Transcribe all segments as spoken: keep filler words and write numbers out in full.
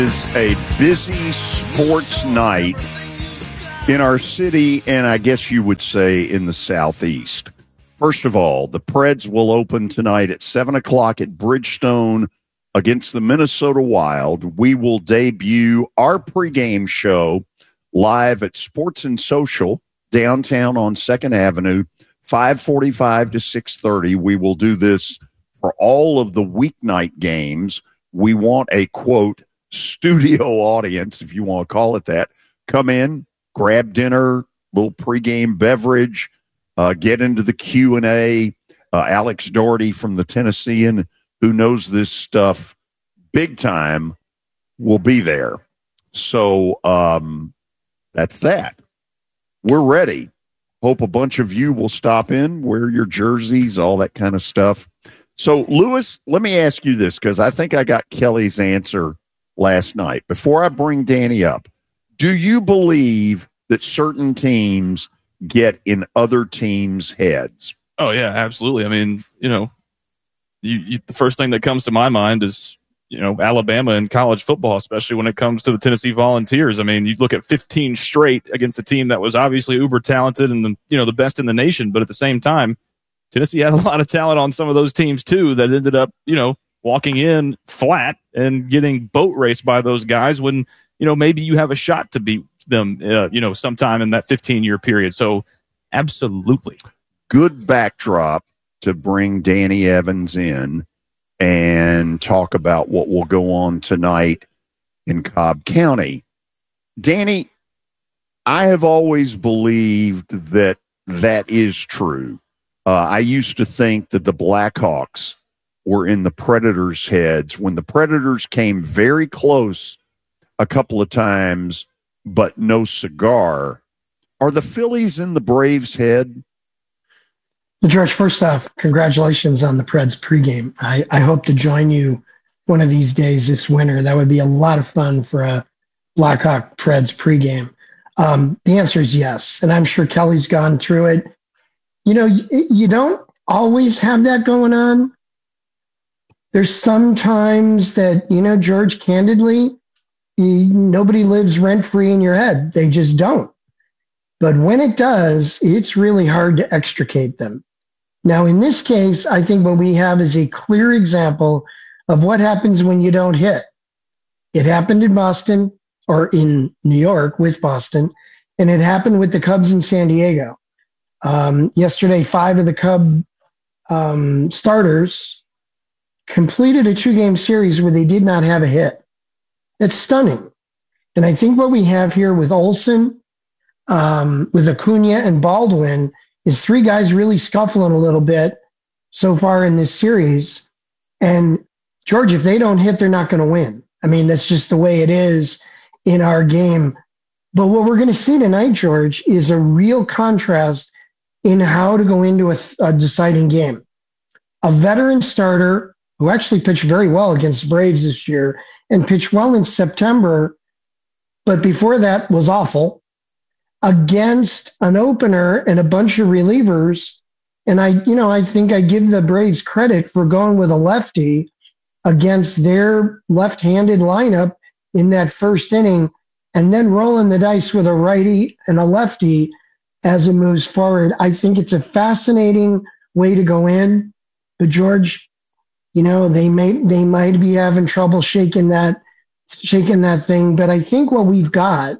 Is a busy sports night in our city, and I guess you would say in the Southeast. First of all, the Preds will open tonight at seven o'clock at Bridgestone against the Minnesota Wild. We will debut our pregame show live at Sports and Social downtown on second Avenue, five forty-five to six thirty. We will do this for all of the weeknight games. We want a, quote, studio audience, if you want to call it that. Come in, grab dinner, little pregame beverage, uh, get into the Q and A. Uh, Alex Doherty from the Tennessean, who knows this stuff big time, will be there. So um, that's that. We're ready. Hope a bunch of you will stop in, wear your jerseys, all that kind of stuff. So, Lewis, let me ask you this, because I think I got Kelly's answer last night. Before I bring Danny up, do you believe that certain teams get in other teams' heads? Oh, yeah, absolutely. I mean, you know, you, you, the first thing that comes to my mind is, you know, Alabama in college football, especially when it comes to the Tennessee Volunteers. I mean, you look at fifteen straight against a team that was obviously uber talented and, the, you know, the best in the nation. But at the same time, Tennessee had a lot of talent on some of those teams, too, that ended up, you know, walking in flat and getting boat raced by those guys when, you know, maybe you have a shot to beat them, uh, you know, sometime in that fifteen-year period. So, absolutely. Good backdrop to bring Danny Evans in and talk about what will go on tonight in Cobb County. Danny, I have always believed that that is true. Uh, I used to think that the Blackhawks were in the Predators' heads when the Predators came very close a couple of times, but no cigar. Are the Phillies in the Braves' head? Well, George, first off, congratulations on the Preds pregame. I, I hope to join you one of these days this winter. That would be a lot of fun for a Blackhawk Preds pregame. Um, the answer is yes, and I'm sure Kelly's gone through it. You know, you, you don't always have that going on. There's sometimes that, you know, George, candidly, you, nobody lives rent-free in your head. They just don't. But when it does, it's really hard to extricate them. Now, in this case, I think what we have is a clear example of what happens when you don't hit. It happened in Boston, or in New York with Boston, and it happened with the Cubs in San Diego. Um, yesterday, five of the Cub um, starters completed a two-game series where they did not have a hit. It's stunning. And I think what we have here with Olsen, um, with Acuna and Baldwin is three guys really scuffling a little bit so far in this series. And, George, if they don't hit, they're not going to win. I mean, that's just the way it is in our game. But what we're going to see tonight, George, is a real contrast in how to go into a, a deciding game. A veteran starter who actually pitched very well against the Braves this year and pitched well in September, but before that was awful, against an opener and a bunch of relievers. And I, you know, I think I give the Braves credit for going with a lefty against their left-handed lineup in that first inning and then rolling the dice with a righty and a lefty as it moves forward. I think it's a fascinating way to go in. But George, you know, they may they might be having trouble shaking that shaking that thing. But I think what we've got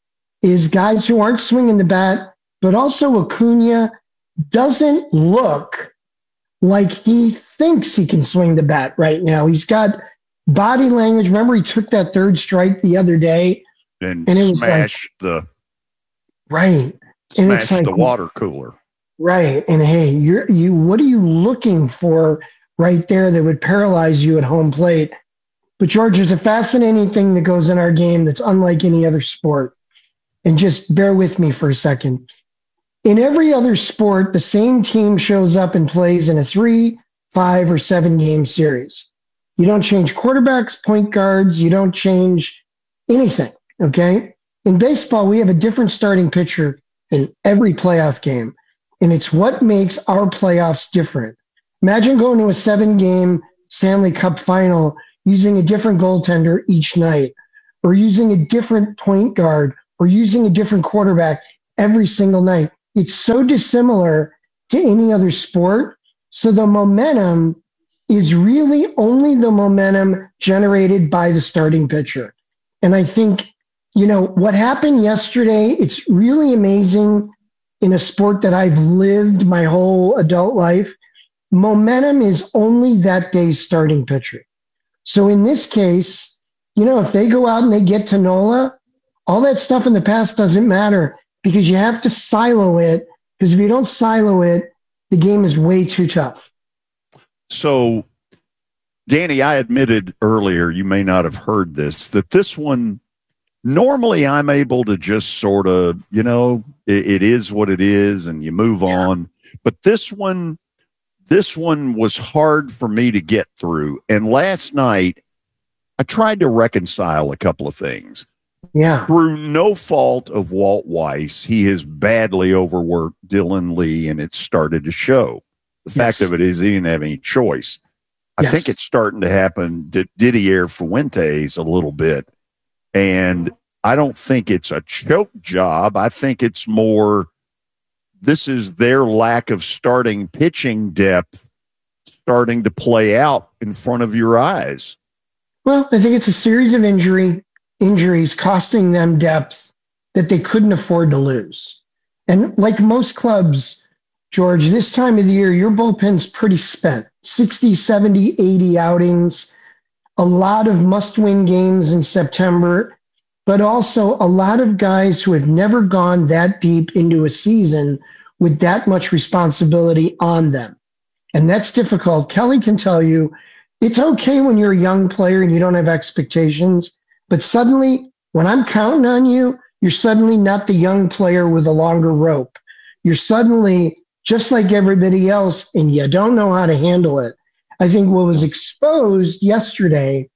is guys who aren't swinging the bat, but also Acuna doesn't look like he thinks he can swing the bat right now. He's got body language. Remember, he took that third strike the other day, and, and it was smashed like, the right, smashed and it's like, the water cooler. Right, and hey, you're you. What are you looking for right there that would paralyze you at home plate? But George, there's a fascinating thing that goes in our game that's unlike any other sport. And just bear with me for a second. In every other sport, the same team shows up and plays in a three, five, or seven game series. You don't change quarterbacks, point guards. You don't change anything, okay? In baseball, we have a different starting pitcher in every playoff game, and it's what makes our playoffs different. Imagine going to a seven-game Stanley Cup final using a different goaltender each night. or using a different point guard or using a different quarterback every single night. It's so dissimilar to any other sport. So the momentum is really only the momentum generated by the starting pitcher. And I think, you know, what happened yesterday, it's really amazing in a sport that I've lived my whole adult life. Momentum is only that day's starting pitcher. So in this case, you know, if they go out and they get to Nola, all that stuff in the past doesn't matter because you have to silo it. Because if you don't silo it, the game is way too tough. So, Danny, I admitted earlier, you may not have heard this, that this one, normally I'm able to just sort of, you know, it, it is what it is and you move on. But this one, this one was hard for me to get through. And last night, I tried to reconcile a couple of things. Yeah. Through no fault of Walt Weiss, he has badly overworked Dylan Lee, and it started to show. The yes. fact of it is he didn't have any choice. I yes. think it's starting to happen to Didier Fuentes a little bit. And I don't think it's a choke job. I think it's more, this is their lack of starting pitching depth starting to play out in front of your eyes. Well, I think it's a series of injury injuries costing them depth that they couldn't afford to lose. And like most clubs, George, this time of the year, your bullpen's pretty spent. sixty, seventy, eighty outings, a lot of must-win games in September, but also a lot of guys who have never gone that deep into a season with that much responsibility on them. And that's difficult. Kelly can tell you, it's okay when you're a young player and you don't have expectations, but suddenly, when I'm counting on you, you're suddenly not the young player with a longer rope. You're suddenly just like everybody else, and you don't know how to handle it. I think what was exposed yesterday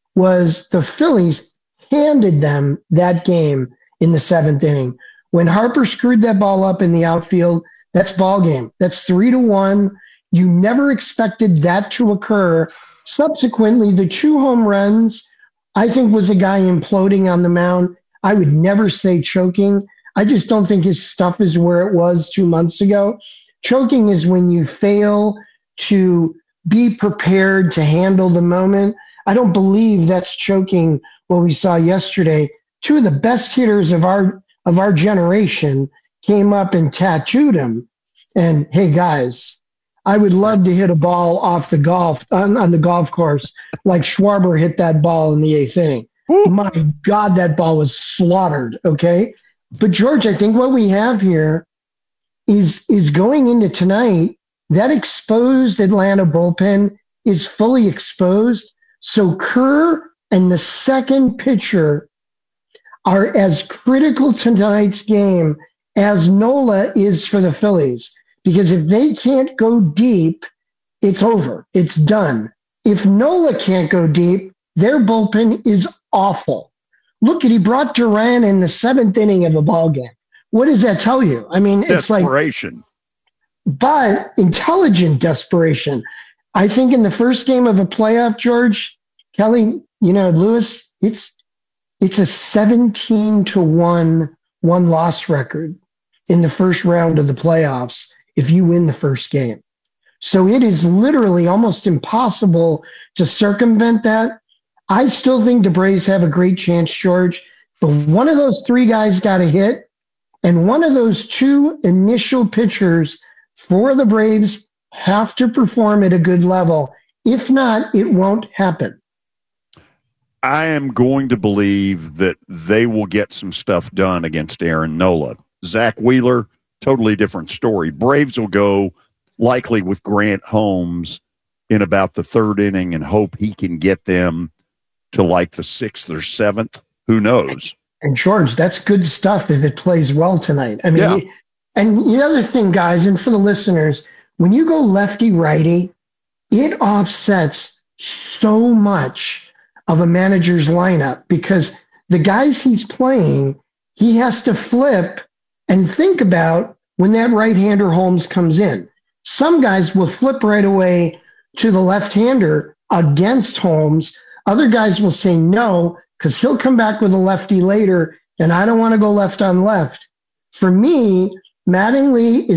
was the Phillies handed them that game in the seventh inning. When Harper screwed that ball up in the outfield, that's ball game. That's three to one. You never expected that to occur. Subsequently, the two home runs, I think, was a guy imploding on the mound. I would never say choking. I just don't think his stuff is where it was two months ago. Choking is when you fail to be prepared to handle the moment. I don't believe that's choking what we saw yesterday. Two of the best hitters of our of our generation came up and tattooed him. And hey, guys, I would love to hit a ball off the golf on, on the golf course like Schwarber hit that ball in the eighth inning. Woo. My God, that ball was slaughtered. Okay, but George, I think what we have here is is going into tonight. That exposed Atlanta bullpen is fully exposed. So Kerr and the second pitcher are as critical to tonight's game as Nola is for the Phillies. Because if they can't go deep, it's over. It's done. If Nola can't go deep, their bullpen is awful. Look at, he brought Duran in the seventh inning of a ball game. What does that tell you? I mean, it's like desperation. But intelligent desperation. I think in the first game of a playoff, George, Kelly, you know, Lewis, it's it's a seventeen to one one-loss record in the first round of the playoffs if you win the first game. So it is literally almost impossible to circumvent that. I still think the Braves have a great chance, George, but one of those three guys got a hit, and one of those two initial pitchers for the Braves have to perform at a good level. If not, it won't happen. I am going to believe that they will get some stuff done against Aaron Nola. Zach Wheeler, totally different story. Braves will go likely with Grant Holmes in about the third inning and hope he can get them to like the sixth or seventh. Who knows? And George, that's good stuff if it plays well tonight. I mean, yeah. And the other thing, guys, and for the listeners, when you go lefty-righty, it offsets so much of a manager's lineup because the guys he's playing, he has to flip and think about when that right-hander Holmes comes in. Some guys will flip right away to the left-hander against Holmes. Other guys will say no because he'll come back with a lefty later, and I don't want to go left on left. For me, Mattingly is